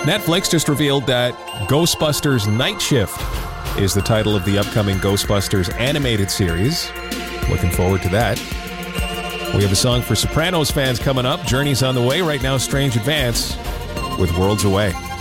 Netflix just revealed that Ghostbusters Night Shift is the title of the upcoming Ghostbusters animated series. Looking forward to that. We have a song for Sopranos fans coming up. Journey's on the way. Right now, Strange Advance with Worlds Away.